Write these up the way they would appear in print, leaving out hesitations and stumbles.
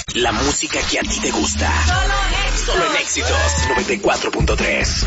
La música que a ti te gusta. Solo en Éxitos 94.3.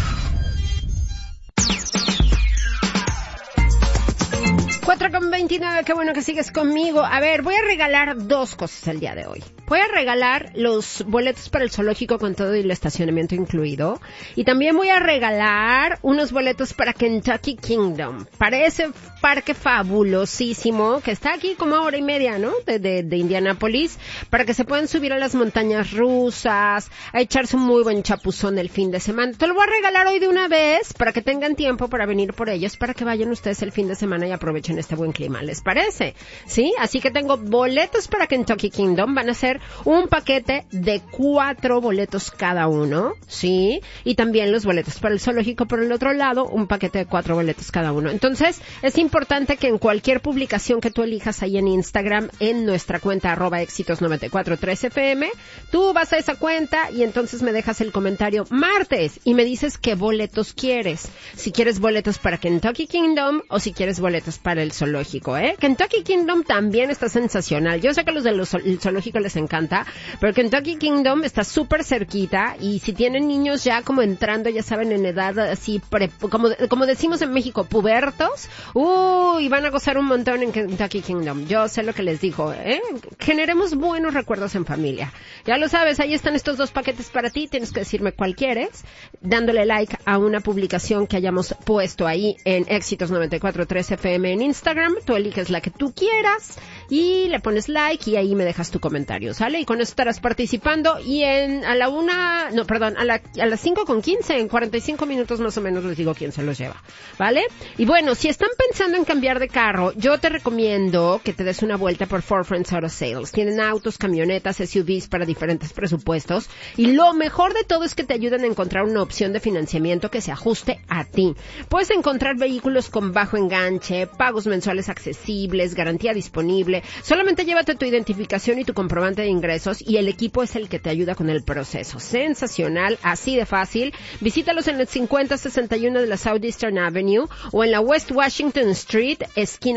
4:29, qué bueno que sigues conmigo. A ver, voy a regalar dos cosas el día de hoy. Voy a regalar los boletos para el zoológico con todo y el estacionamiento incluido. Y también voy a regalar unos boletos para Kentucky Kingdom, para ese parque fabulosísimo que está aquí como a hora y media, ¿no? De Indianápolis, para que se puedan subir a las montañas rusas, a echarse un muy buen chapuzón el fin de semana. Te lo voy a regalar hoy de una vez, para que tengan tiempo para venir por ellos, para que vayan ustedes el fin de semana y aprovechen este buen clima, ¿les parece? ¿Sí? Así que tengo boletos para Kentucky Kingdom, van a ser un paquete de 4 boletos cada uno, ¿sí? Y también los boletos para el zoológico por el otro lado, un paquete de 4 boletos cada uno. Entonces, es importante que en cualquier publicación que tú elijas ahí en Instagram, en nuestra cuenta @éxitos943fm, tú vas a esa cuenta y entonces me dejas el comentario martes y me dices qué boletos quieres. Si quieres boletos para Kentucky Kingdom o si quieres boletos para el zoológico, ¿eh? Kentucky Kingdom también está sensacional. Yo sé que los del zoológico les encanta, pero Kentucky Kingdom está súper cerquita y si tienen niños ya como entrando, ya saben, en edad así, como decimos en México, pubertos, y van a gozar un montón en Kentucky Kingdom. Yo sé lo que les digo, ¿eh? Generemos buenos recuerdos en familia. Ya lo sabes, ahí están estos 2 paquetes para ti. Tienes que decirme cuál quieres, dándole like a una publicación que hayamos puesto ahí en Éxitos 94.3 FM en Instagram. Tú eliges la que tú quieras y le pones like y ahí me dejas tu comentario, ¿sale? Y con eso estarás participando y a las 5:15, en 45 minutos más o menos les digo quién se los lleva, ¿vale? Y bueno, si están pensando en cambiar de carro, yo te recomiendo que te des una vuelta por Four Friends Auto Sales. Tienen autos, camionetas, SUVs para diferentes presupuestos y lo mejor de todo es que te ayudan a encontrar una opción de financiamiento que se ajuste a ti. Puedes encontrar vehículos con bajo enganche, pagos mensuales accesibles, garantía disponible. Solamente llévate tu identificación y tu comprobante de ingresos y el equipo es el que te ayuda con el proceso. Sensacional, así de fácil. Visítalos en el 5061 de la Southeastern Avenue o en la West Washington Street, esquina